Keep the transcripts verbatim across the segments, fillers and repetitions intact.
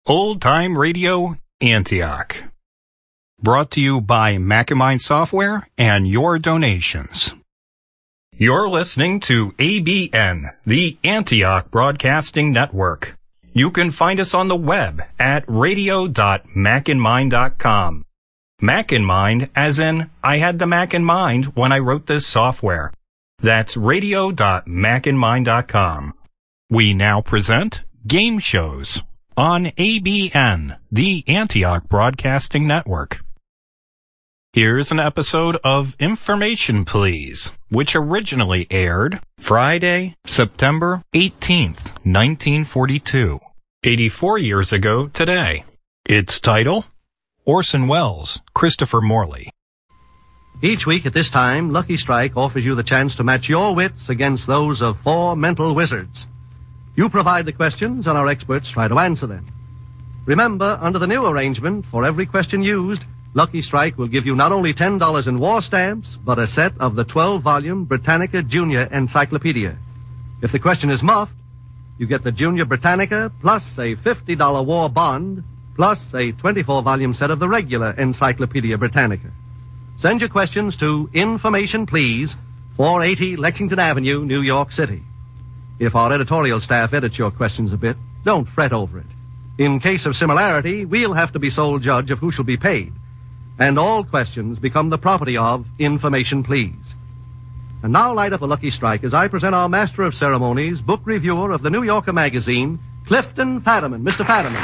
Old Time Radio Antioch. Brought to you by Mac and Mind Software and your donations. You're listening to A B N, the Antioch Broadcasting Network. You can find us on the web at radio dot mac and mind dot com. Mac in Mind, as in, I had the Mac in mind when I wrote this software. That's radio dot mac and mind dot com. We now present Game Shows on A B N, the Antioch Broadcasting Network. Here's an episode of Information Please, which originally aired Friday, September eighteenth, nineteen forty-two, eighty-four years ago today. Its title, Orson Welles, Christopher Morley. Each week at this time, Lucky Strike offers you the chance to match your wits against those of four mental wizards. You provide the questions, and our experts try to answer them. Remember, under the new arrangement, for every question used, Lucky Strike will give you not only ten dollars in war stamps, but a set of the twelve-volume Britannica Junior Encyclopedia. If the question is muffed, you get the Junior Britannica plus a fifty dollars war bond, plus a twenty-four-volume set of the regular Encyclopedia Britannica. Send your questions to Information Please, four eighty Lexington Avenue, New York City. If our editorial staff edits your questions a bit, don't fret over it. In case of similarity, we'll have to be sole judge of who shall be paid. And all questions become the property of Information Please. And now light up a Lucky Strike as I present our master of ceremonies, book reviewer of the New Yorker magazine, Clifton Fadiman. Mister Fadiman.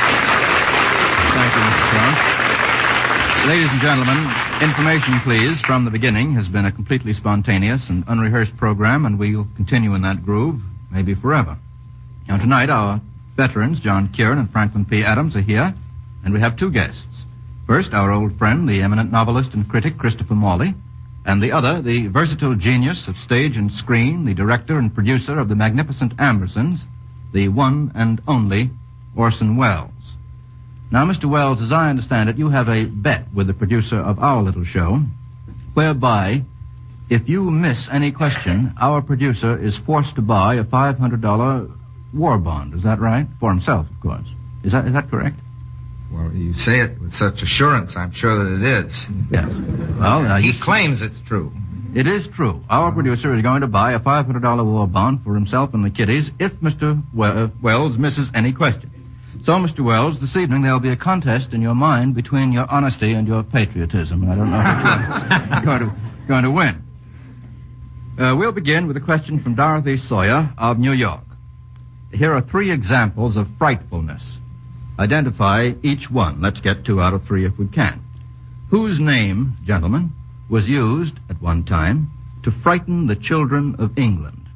Thank you, Mister Jones. Ladies and gentlemen, Information Please from the beginning has been a completely spontaneous and unrehearsed program, and we'll continue in that groove, maybe forever. Now tonight our veterans, John Kieran and Franklin P. Adams, are here, and we have two guests. First, our old friend, the eminent novelist and critic, Christopher Morley, and the other, the versatile genius of stage and screen, the director and producer of the magnificent Ambersons, the one and only Orson Welles. Now, Mister Welles, as I understand it, you have a bet with the producer of our little show, whereby, if you miss any question, our producer is forced to buy a five hundred dollars war bond. Is that right? For himself, of course. Is that is that correct? Well, you say it with such assurance, I'm sure that it is. Yes. Well, uh, he claims it's true. It is true. Our producer is going to buy a five hundred dollars war bond for himself and the kiddies if Mister We- Welles misses any question. So, Mister Welles, this evening there'll be a contest in your mind between your honesty and your patriotism. I don't know if you're going to, going to win. Uh, we'll begin with a question from Dorothy Sawyer of New York. Here are three examples of frightfulness. Identify each one. Let's get two out of three if we can. Whose name, gentlemen, was used at one time to frighten the children of England?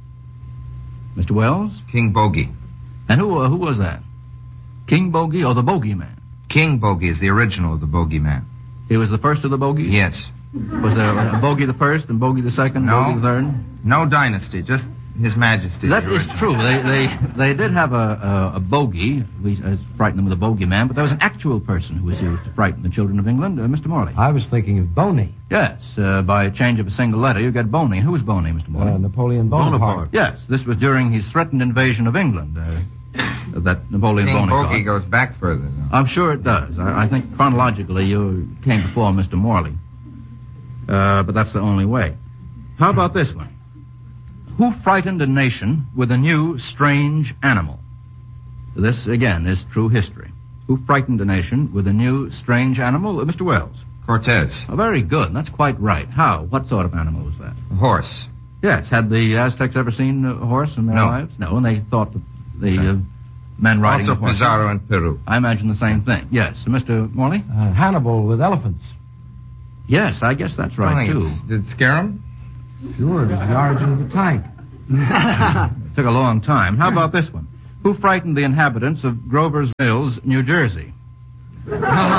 Mister Welles? King Bogey. And who uh, who was that? King Bogey or the Bogeyman? King Bogey is the original of the Bogeyman. He was the first of the Bogies? Yes. Was there a Bogey the first and Bogey the second, No. Bogey the third? No dynasty, just His Majesty. That the is true. They they they did have a a, a bogey. We uh, frightened them with a bogeyman, but there was an actual person who was used to frighten the children of England, uh, Mister Morley. I was thinking of Boney. Yes, uh, by a change of a single letter, you get Boney. Who was Boney, Mister Morley? Uh, Napoleon Bonaparte. Yes, this was during his threatened invasion of England. Uh, that Napoleon King Bonaparte. Bogey goes back further, though. I'm sure it does. I, I think chronologically you came before Mister Morley. Uh, but that's the only way. How about this one? Who frightened a nation with a new, strange animal? This, again, is true history. Who frightened a nation with a new, strange animal? Uh, Mister Welles. Cortez. Oh, very good. That's quite right. How? What sort of animal was that? A horse. Yes. Had the Aztecs ever seen a horse in their No. lives? No, and they thought that the uh, men riding Also the horses. Pizarro in Peru. I imagine the same thing. Yes. So, Mister Morley? Uh, Hannibal with elephants. Yes, I guess that's right, Oh, too. Did it scare him? Sure, it was the origin of the type. Took a long time. How about this one? Who frightened the inhabitants of Grover's Mills, New Jersey? Oh,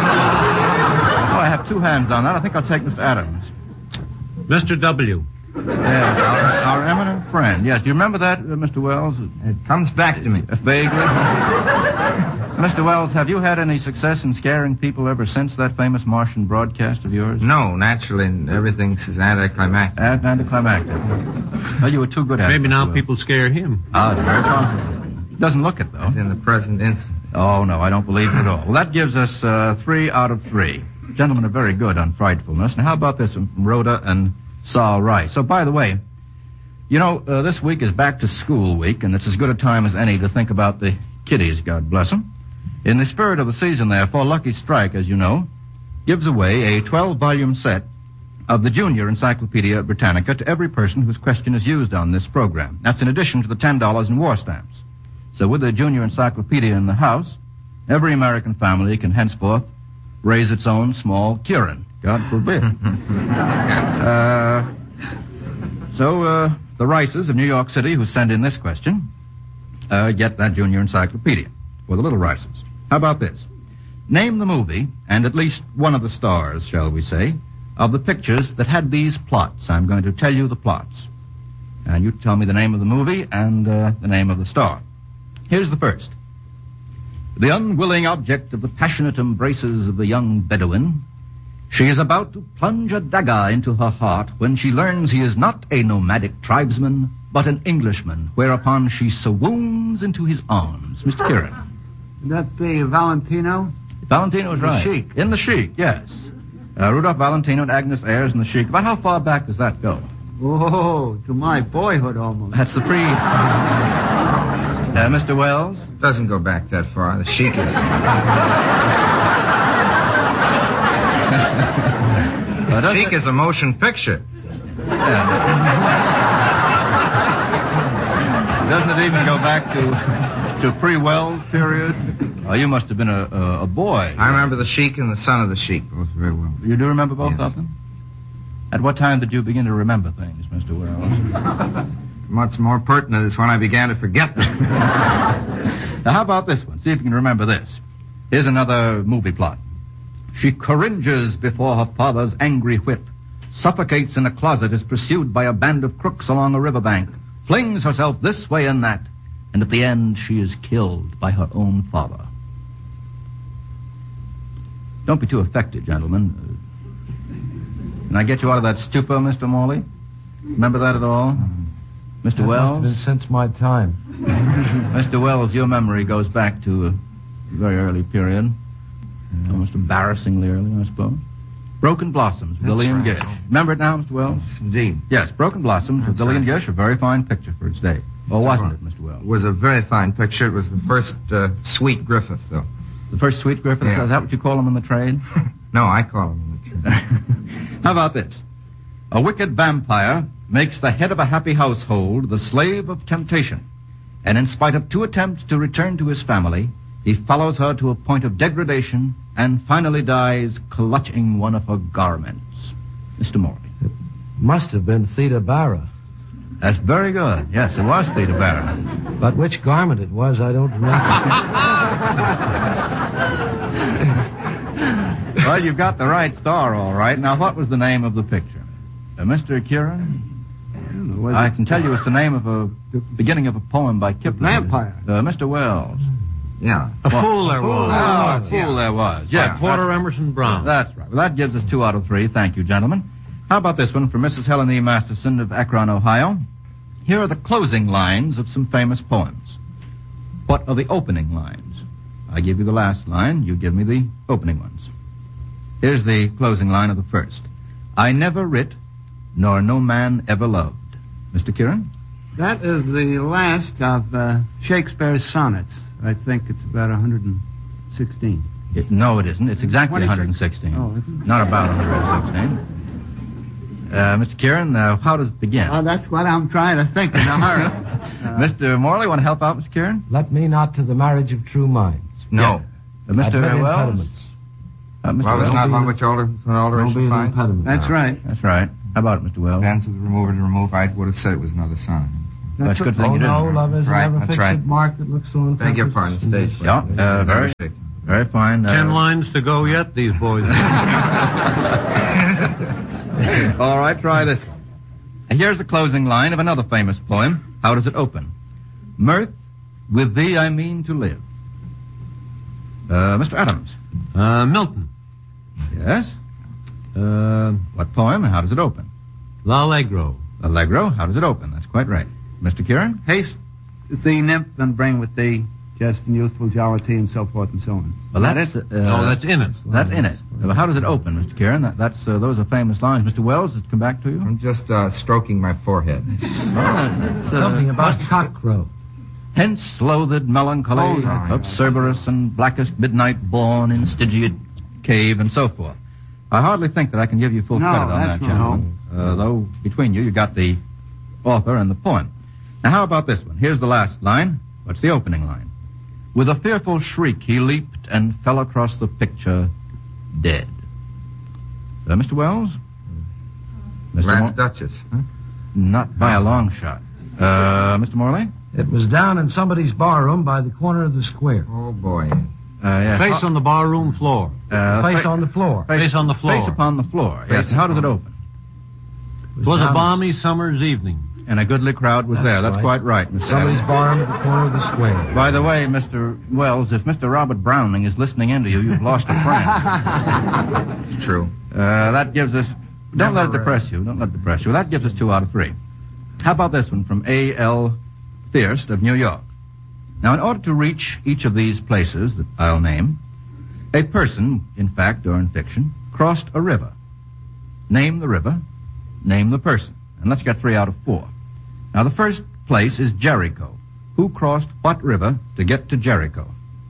I have two hands on that. I think I'll take Mister Adams. Mister W. Yes, our, our eminent friend. Yes, do you remember that, uh, Mister Welles? It comes back to me. Uh, vaguely. Mister Welles, have you had any success in scaring people ever since that famous Martian broadcast of yours? No, naturally, everything's anticlimactic. At anticlimactic. Well, you were too good at it. Maybe now Mister Welles. people scare him. Ah, it's very possible. Doesn't look it, though. As in the present in- Oh, no, I don't believe it at all. Well, that gives us uh, three out of three. Gentlemen are very good on frightfulness. Now, how about this from Rhoda and Saul Rice? So, by the way, you know, uh, this week is back to school week, and it's as good a time as any to think about the kiddies, God bless them. In the spirit of the season, therefore, Lucky Strike, as you know, gives away a twelve-volume set of the Junior Encyclopedia Britannica to every person whose question is used on this program. That's in addition to the ten dollars in war stamps. So with the Junior Encyclopedia in the house, every American family can henceforth raise its own small Kieran. God forbid. uh, so, uh, the Rices of New York City who send in this question, uh, get that Junior Encyclopedia for the little Rices. How about this? Name the movie, and at least one of the stars, shall we say, of the pictures that had these plots. I'm going to tell you the plots. And you tell me the name of the movie and uh, the name of the star. Here's the first. The unwilling object of the passionate embraces of the young Bedouin, she is about to plunge a dagger into her heart when she learns he is not a nomadic tribesman, but an Englishman, whereupon she swoons into his arms. Mister Kieran. Would that be Valentino? Valentino is The right. Sheik. In the Sheik, yes. Uh, Rudolph Valentino and Agnes Ayres in the Sheik. About how far back does that go? Oh, to my boyhood almost. That's the pre... uh, Mister Wells? Doesn't go back that far. The Sheik is... Uh, doesn't Sheik it- is a motion picture. Yeah. Doesn't it even go back to to pre-Wells period? Oh, you must have been a, a, a boy. I remember the Sheik and the son of the Sheik both very well. You do remember both Yes. of them? At what time did you begin to remember things, Mister Wells? What's more pertinent is when I began to forget them. Now, how about this one? See if you can remember this. Here's another movie plot. She cringes before her father's angry whip, suffocates in a closet as pursued by a band of crooks along a riverbank, flings herself this way and that, and at the end she is killed by her own father. Don't be too affected, gentlemen. Uh, Can I get you out of that stupor, Mister Morley? Remember that at all? Mister That must have Wells? been since my time. Mister Wells, your memory goes back to a very early period. Almost embarrassingly early, I suppose. Broken Blossoms with That's Lillian right. Gish. Remember it now, Mister Wells? Indeed. Yes, Broken Blossoms with That's Lillian right. Gish, a very fine picture for its day. Or wasn't it, Mister It Wells? was a very fine picture. It was the first uh, Sweet Griffith, though. The first Sweet Griffith, Yeah. is that what you call them in the trade? No, I call him the truth. How about this? A wicked vampire makes the head of a happy household the slave of temptation. And in spite of two attempts to return to his family, he follows her to a point of degradation and finally dies clutching one of her garments. Mister Morley. Must have been Theda Bara. That's very good. Yes, it was Theda Bara. But which garment it was, I don't remember. Well, you've got the right star, all right. Now, what was the name of the picture? Uh, Mister Kieran? Was I it- can tell you it's the name of a the beginning of a poem by Kipling. Vampire. Uh, Mister Wells. Yeah. A fool there was. Oh, a fool yeah. there was. Yeah, Yeah, Porter that's, Emerson Brown. that's right. Well, that gives us two out of three. Thank you, gentlemen. How about this one from Missus Helen E. Masterson of Akron, Ohio? Here are the closing lines of some famous poems. What are the opening lines? I give you the last line. You give me the opening ones. Here's the closing line of the first. I never writ, nor no man ever loved. Mister Kieran? That is the last of uh, Shakespeare's sonnets. I think it's about one hundred sixteen. It, no, it isn't. It's exactly one hundred twenty-six. sixteen. Oh, is it? Not about one hundred sixteen. Uh, Mister Kieran, uh, how does it begin? Oh, that's what I'm trying to think in a hurry. Uh, Mister Morley, want to help out, Mister Kieran? Let me not to the marriage of true minds. No. Uh, Mister Admit Wells? impediments. Uh, Mister Well, it's Wells? not long which older, an Don't be alteration an finds. impediment. That's right. That's right. How about it, Mister Wells? Depends with the remover to remove. I would have said it was another son. That's a good thing Oh, you didn't. no, love is Right, never that's fixed right. at mark that looks so in Beg your pardon, stage. Yeah, uh, very, very fine. Uh, Ten lines to go yet, these boys. All right, try this one. And here's the closing line of another famous poem. How does it open? Mirth, with thee I mean to live. Uh, Mister Adams. uh, Milton. Yes? Uh, What poem? How does it open? L'Allegro. Allegro. How does it open? That's quite right. Mister Kieran? Haste thee, nymph, and bring with thee jest and youthful jollity and so forth and so on. Well, Is that's, that it? uh, Oh, that's in it. That's in it. Uh, how does it open, Mister Kieran? That, that's uh, those are famous lines. Mister Wells, let's come back to you. I'm just uh, stroking my forehead. Oh, that's, uh, Something about cockcrow. Hence loathed melancholy Oh, no, of no. Cerberus and blackest midnight born in Stygian cave and so forth. I hardly think that I can give you full No, credit on that's that, wrong. gentlemen. Uh, though between you, you got the author and the poem. Now, how about this one? Here's the last line. What's the opening line? With a fearful shriek, he leaped and fell across the picture, dead. Uh, Mister Wells? Mister Last Mo- Duchess. Huh? Not by a long shot. Uh, Mister Morley? It was down in somebody's barroom by the corner of the square. Oh, boy. Uh, yes. Face on the barroom floor. Uh, Face fa- on the floor. Face on the floor. Face upon the floor. Yes. Face How does it upon- open? It was a down- balmy summer's evening. And a goodly crowd was That's there. That's right. quite right, Mister Somebody's Adams. barroom at the corner of the square. By the way, Mister Wells, if Mister Robert Browning is listening into you, you've lost a friend. It's true. Uh, that gives us... Don't let it Never, uh, depress you. Don't let it depress you. That gives us two out of three. How about this one from A L Thirst of New York? Now, in order to reach each of these places that I'll name, a person, in fact or in fiction, crossed a river. Name the river, name the person. And let's get three out of four. Now, the first place is Jericho. Who crossed what river to get to Jericho?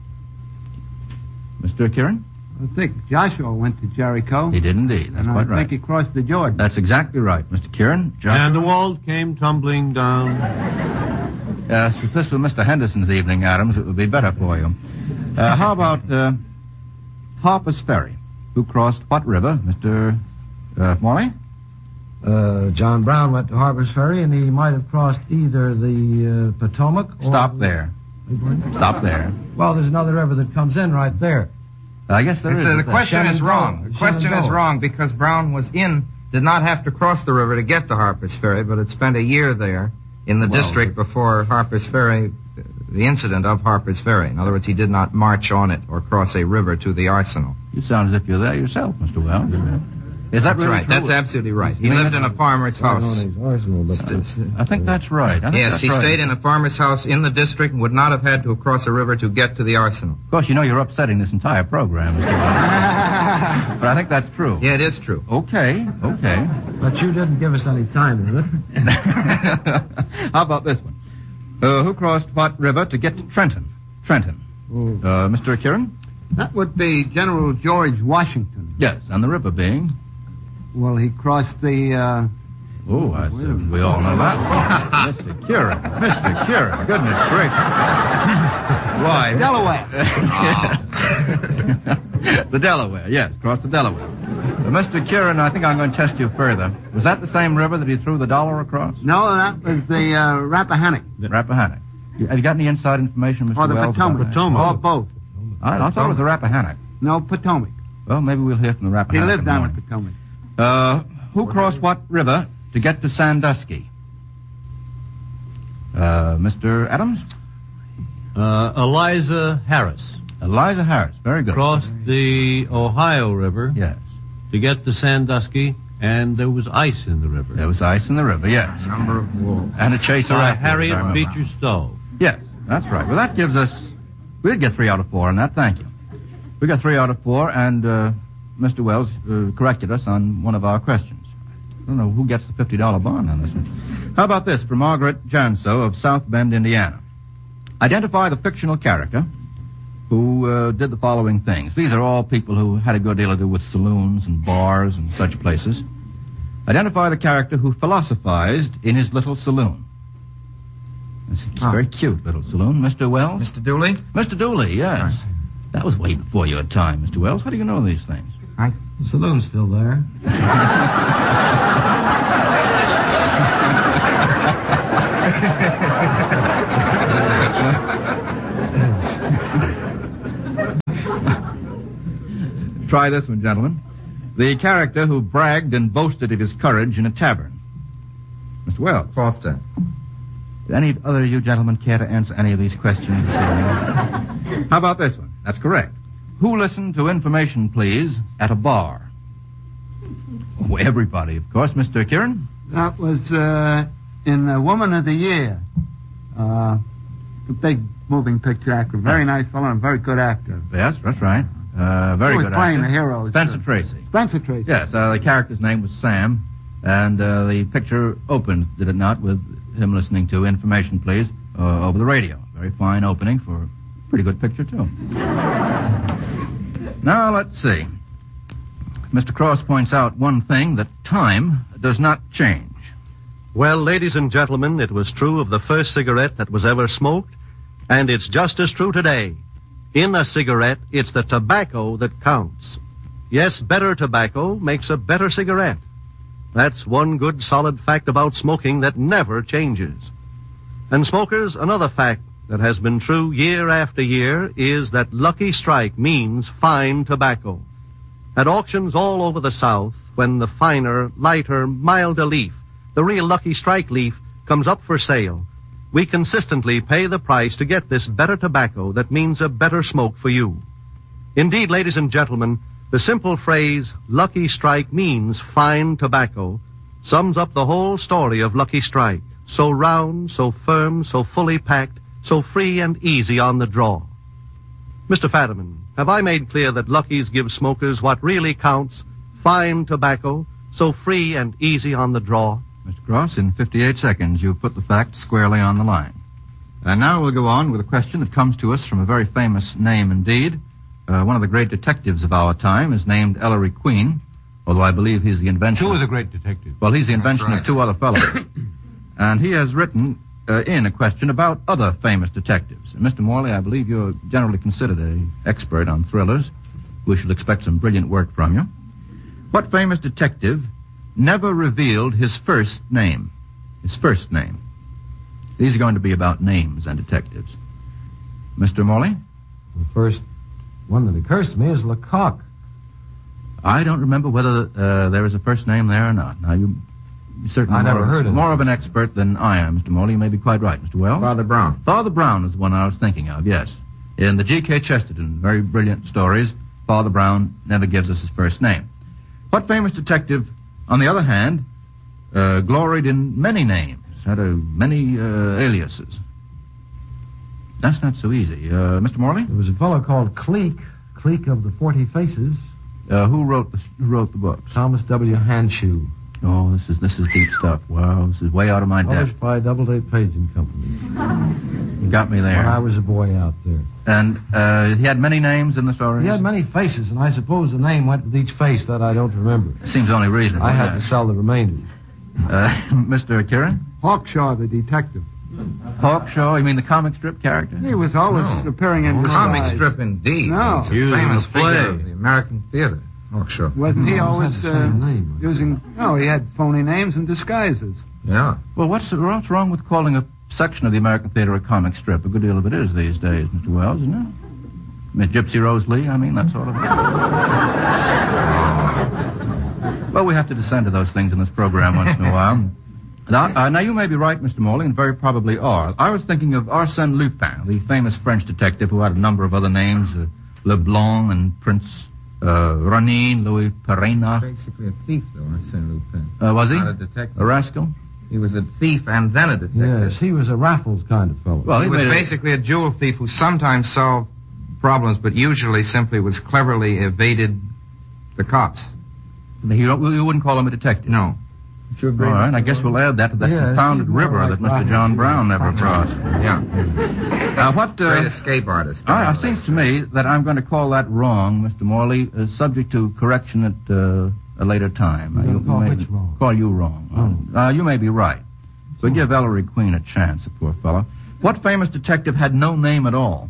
Mister Kieran? I think Joshua went to Jericho. He did indeed. That's and quite I right. think he crossed the Jordan. That's exactly right, Mister Kieran. Joshua? And the walls came tumbling down. Yes, if this were Mister Henderson's evening, Adams, it would be better for you. Uh, how about uh, Harper's Ferry? Who crossed what river, Mister Uh, Morley? Uh, John Brown went to Harper's Ferry, and he might have crossed either the uh, Potomac or... Stop there. Stop there. Well, there's another river that comes in right there. I guess there It's, is. uh, the isn't there? question is Shenandoah. wrong. The question is Shenandoah. wrong because Brown was in, did not have to cross the river to get to Harper's Ferry, but had spent a year there in the Well, district before Harper's Ferry, the incident of Harper's Ferry. In other words, he did not march on it or cross a river to the arsenal. You sound as if you're there yourself, Mister Wells. Is that That's really right. true? That's absolutely right. He You mean lived in a farmer's house. Arsenal, but I think that's right. I think Yes, that's he right. stayed in a farmer's house in the district and would not have had to cross a river to get to the arsenal. Of course, you know you're upsetting this entire program, Mister Wells. But I think that's true. Yeah, it is true. Okay, okay. but you didn't give us any time in it. How about this one? Uh, who crossed what river to get to Trenton? Trenton. Uh, Mister Kieran? That would be General George Washington. Yes, and the river being... Well, he crossed the, uh... Oh, I, uh, we all know that. Mister Kieran. Mister Kieran. Goodness gracious. Why? Delaware. The Delaware, yes, across the Delaware. Uh, Mister Kieran, I think I'm going to test you further. Was that the same river that he threw the dollar across? No, that was the, uh, Rappahannock. Rappahannock. You- Have you got any inside information, Mister Or the Wells? Potomac. about that? Potomac. Or both. I, I thought it was the Rappahannock. No, Potomac. Well, maybe we'll hear from the He Rappahannock. lived in the down morning. at Potomac. Uh, who crossed what river to get to Sandusky? Uh, Mister Adams? Uh, Eliza Harris Eliza Harris. Very good. crossed the Ohio River Yes. to get to Sandusky, and there was ice in the river. There was ice in the river, yes. Number of wolves. And a chaser By afterwards, I Harriet remember. Beecher Stowe. Yes, that's right. Well, that gives us... We did get three out of four on that. Thank you. We got three out of four, and uh, Mister Wells uh, corrected us on one of our questions. I don't know who gets the fifty dollar bond on this one. How about this for Margaret Janso of South Bend, Indiana? Identify the fictional character who uh, did the following things. These are all people who had a good deal to do with saloons and bars and such places. Identify the character who philosophized in his little saloon. It's a Ah. very cute little saloon. Mister Wells? Mister Dooley? Mister Dooley, yes. That was way before your time, Mister Wells. How do you know these things? I... The saloon's still there. Try this one, gentlemen. The character who bragged and boasted of his courage in a tavern. Mister Wells. Falstaff. Do any other of you gentlemen care to answer any of these questions? How about this one? That's correct. Who listened to Information Please at a bar? Oh, everybody, of course. Mister Kieran? That was, uh, in uh, Woman of the Year. Uh, the big moving picture actor. Very nice fellow and very good actor. Yes, that's right. Uh, very He was good playing actor. the hero. Spencer uh, Tracy. Spencer Tracy. Yes, uh, the character's name was Sam, and uh, the picture opened, did it not, with him listening to Information Please uh, over the radio. Very fine opening for a pretty good picture, too. Now, let's see. Mister Cross points out one thing, that time does not change. Well, ladies and gentlemen, it was true of the first cigarette that was ever smoked, and it's just as true today. In a cigarette, it's the tobacco that counts. Yes, better tobacco makes a better cigarette. That's one good solid fact about smoking that never changes. And smokers, another fact that has been true year after year is that Lucky Strike means fine tobacco. At auctions all over the South, when the finer, lighter, milder leaf, the real Lucky Strike leaf, comes up for sale, we consistently pay the price to get this better tobacco that means a better smoke for you. Indeed, ladies and gentlemen, the simple phrase, Lucky Strike means fine tobacco, sums up the whole story of Lucky Strike. So round, so firm, so fully packed, so free and easy on the draw. Mister Fadiman, have I made clear that Lucky's give smokers what really counts, fine tobacco, so free and easy on the draw? Mister Cross, in fifty-eight seconds, you've put the facts squarely on the line. And now we'll go on with a question that comes to us from a very famous name indeed. Uh, one of the great detectives of our time is named Ellery Queen, although I believe he's the invention... Two of of the great detectives. Well, he's the invention right. of two other fellows. And he has written uh, in a question about other famous detectives. And Mister Morley, I believe you're generally considered an expert on thrillers. We shall expect some brilliant work from you. What famous detective never revealed his first name? His first name. These are going to be about names and detectives. Mister Morley? The first one that occurs to me is Lecoq. I don't remember whether uh, there is a first name there or not. Now, you you certainly I more, never heard of more it. of an expert than I am, Mister Morley. You may be quite right, Mister Wells. Father Brown. Father Brown is the one I was thinking of, yes. In the G K Chesterton, very brilliant stories, Father Brown never gives us his first name. What famous detective, on the other hand, uh, gloried in many names, had a, many uh, aliases? That's not so easy. Uh, Mister Morley? There was a fellow called Cleek, Cleek of the Forty Faces, Uh, who wrote the who wrote the books? Thomas W. Handshoe, Oh, this is this is deep stuff. Wow, this is way out of my depth. published by Doubleday Page and Company. You got me there. When I was a boy out there. And uh, he had many names in the stories? He had many faces, and I suppose the name went with each face. That I don't remember. Seems only reasonable. I had yes. to sell the remainders. Uh, Mister Kieran? Hawkshaw, the detective. Hawkshaw, you mean the comic strip character? He was always No. appearing in disguise. Comic strip indeed. No. He's a Using famous a play. figure of the American theater. Oh, sure. Wasn't he No, always it's not uh, the same name. using... No, he had phony names and disguises. Yeah. Well, what's, what's wrong with calling a section of the American theater a comic strip? A good deal of it is these days, Mister Wells, isn't it? I mean, Gypsy Rose Lee, I mean, that sort of... Well, we have to descend to those things in this program once in a while. Now, uh, now, you may be right, Mister Morley, and very probably are. I was thinking of Arsène Lupin, the famous French detective who had a number of other names, uh, Leblanc and Prince uh, Ranin, Louis Perrenach. Basically a thief, though, Arsène Lupin. Uh, was he? Not a detective. A rascal? He was a thief and then a detective. Yes, he was a Raffles kind of fellow. Well, He was made a- basically a jewel thief who sometimes solved problems, but usually simply was cleverly evaded the cops. You, don't, you wouldn't call him a detective? No. All right, I guess we'll add that to that Yes, confounded he's more river like that Mister Rodney. John Brown never crossed. Yeah. Uh, what, uh, Great escape artist. I, it seems to me that I'm going to call that wrong, Mister Morley, uh, subject to correction at uh, a later time. You're Uh, gonna call may- which wrong? Call you wrong. Oh. Uh, you may be right. So give Ellery Queen a chance, the poor fellow. What famous detective had no name at all?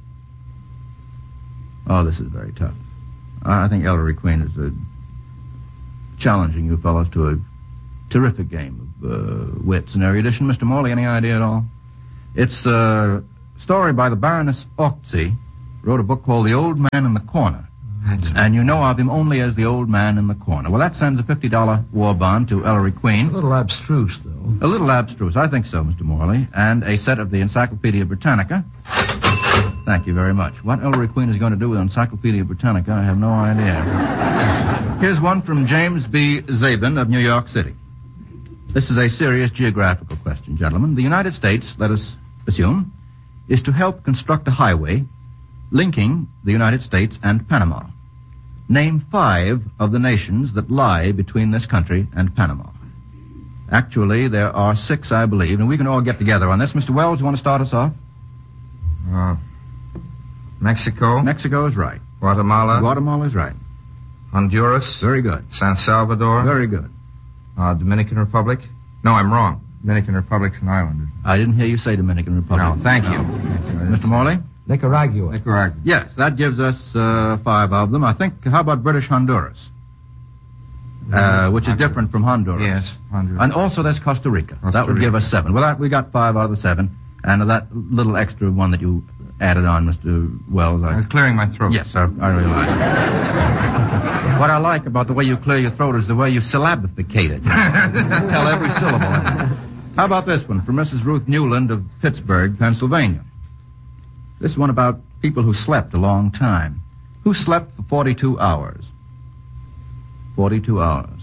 Oh, this is very tough. I I think Ellery Queen is uh, challenging you fellows to a terrific game of uh, wits and erudition. Mister Morley, any idea at all? It's a story by the Baroness Orczy, wrote a book called The Old Man in the Corner. And you know of him only as the Old Man in the Corner. Well, that sends a fifty dollar war bond to Ellery Queen. A little abstruse, though. A little abstruse, I think so, Mister Morley. And a set of the Encyclopedia Britannica. Thank you very much. What Ellery Queen is going to do with Encyclopedia Britannica, I have no idea. Here's one from James B. Zabin of New York City. This is a serious geographical question, gentlemen. The United States, let us assume, is to help construct a highway linking the United States and Panama. Name five of the nations that lie between this country and Panama. Actually, there are six, I believe, and we can all get together on this. Mister Wells, you want to start us off? Uh, Mexico. Mexico is right. Guatemala. Guatemala is right. Honduras. Very good. San Salvador. Very good. Uh, Dominican Republic. No, I'm wrong. Dominican Republic's an island, isn't I didn't hear you say Dominican it? Republic. No, thank you. Mister Morley? Nicaragua. Nicaragua. Yes, that gives us uh, five of them. I think, how about British Honduras? Uh, which is different from Honduras. Yes, Honduras. And also there's Costa Rica. Costa that would Rica. give us seven. Well, that, we got five out of the seven. And that little extra one that you added on, Mister Wells. I, I was clearing my throat. Yes, I, I realize. What I like about the way you clear your throat is the way you syllabificate it. Tell every syllable. How about this one from Missus Ruth Newland of Pittsburgh, Pennsylvania? This one about people who slept a long time. Who slept for forty-two hours? forty-two hours.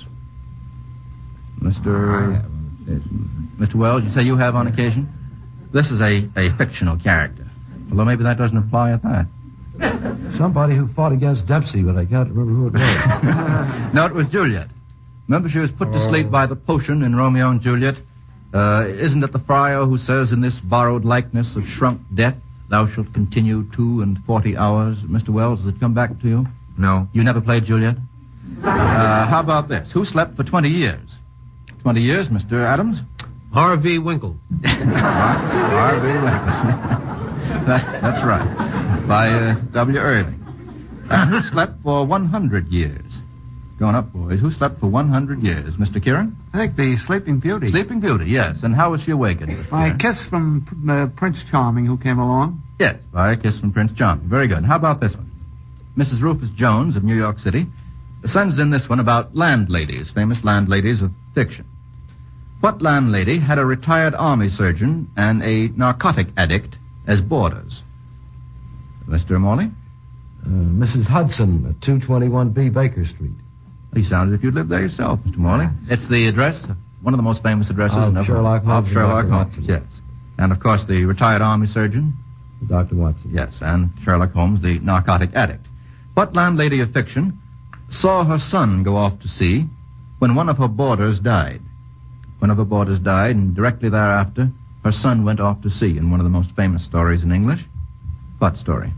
Mister Mister Wells, you say you have on occasion? This is a, a fictional character. Although maybe that doesn't apply at that. Somebody who fought against Dempsey, but I can't remember who it was. No, it was Juliet. Remember she was put to sleep by the potion in Romeo and Juliet? Uh, isn't it the friar who says in this borrowed likeness of shrunk death, thou shalt continue two and forty hours? Mister Wells, does it come back to you? No. You never played Juliet? Uh, how about this? Who slept for twenty years? twenty years, Mister Adams? Harvey Winkle. Harvey Winkle. that, that's right. By uh, W. Irving. And who slept for one hundred years? Going up, boys. Who slept for one hundred years? Mister Kieran? I think the Sleeping Beauty. Sleeping Beauty, yes. And how was she awakened? By a kiss from uh, Prince Charming, who came along. Yes, by a kiss from Prince Charming. Very good. How about this one? Missus Rufus Jones of New York City sends in this one about landladies, famous landladies of fiction. What landlady had a retired army surgeon and a narcotic addict as boarders? Mister Morley? Uh, Missus Hudson at two twenty-one B Baker Street. You sound as if you'd lived there yourself, Mister Morley. It's the address, one of the most famous addresses Of in Sherlock Holmes Of and Sherlock Doctor Holmes, Watson. yes. And, of course, the retired army surgeon. Doctor Watson. Yes, and Sherlock Holmes, the narcotic addict. What landlady of fiction saw her son go off to sea when one of her boarders died? One of her boarders died, and directly thereafter, her son went off to sea in one of the most famous stories in English. What story?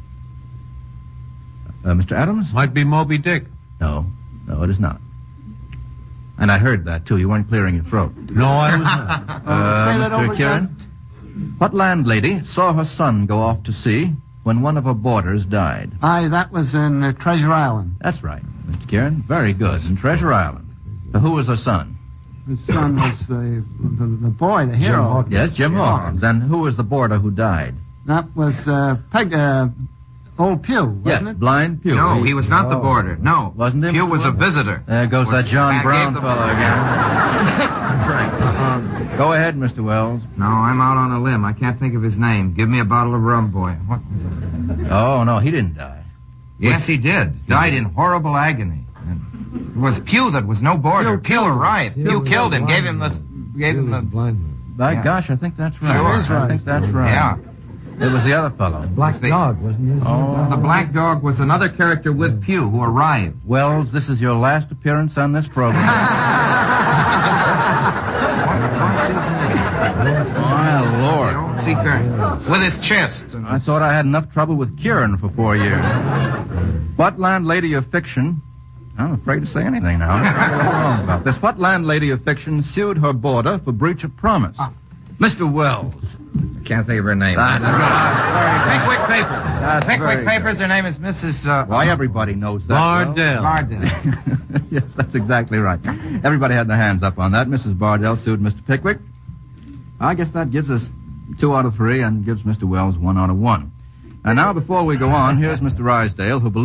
Uh, Mister Adams? Might be Moby Dick. No, no, it is not. And I heard that, too. You weren't clearing your throat. No, I was not. Uh, say that Mister over Kieran? What landlady saw her son go off to sea when one of her boarders died? Aye, that was in uh, Treasure Island. That's right, Mister Kieran. Very good. In Treasure Island. Uh, who was her son? His son was the, the, the boy, the hero. Hawkins. Yes, Jim Hawkins. And who was the boarder who died? That was uh, Peg, uh, Old Pew, wasn't yes, it? Blind Pew. No, he was not the boarder. No. Wasn't he? Pew was a visitor. There goes Was- that John I Brown gave the- fellow again. That's right. Uh, go ahead, Mister Wells. No, I'm out on a limb. I can't think of his name. Give me a bottle of rum, boy. What? Oh, no, he didn't die. Yes, he did. Died in horrible agony. And it was Pew that was no boarder. Pew, arrived. Pew Pew was killed a him. blind Gave him the. man. Gave He him was a the. blind man. By Yeah. gosh, I think that's right. Sure. That is I right. think that's right. Yeah. It was the other fellow. Black the- Dog, wasn't he? Oh. The black dog was another character with Pew who arrived. Wells, this is your last appearance on this program. My Lord. The old seeker with his chest. I thought I had enough trouble with Kieran for four years. What landlady of fiction... I'm afraid to say anything now. I'm wrong about this. What landlady of fiction sued her boarder for breach of promise? Mister Wells. I can't think of her name. That's right. Pickwick Papers. That's very Pickwick good. Papers. Her name is Missus Uh, Why, everybody knows that. Bardell. Bardell. Yes, that's exactly right. Everybody had their hands up on that. Missus Bardell sued Mister Pickwick. I guess that gives us two out of three and gives Mister Wells one out of one. And now, before we go on, here's Mister Rysdale, who believes